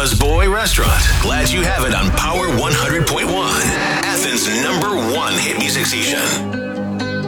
Buzzboy Restaurant. Glad you have it on Power 100.1, Athens' #1 hit music station.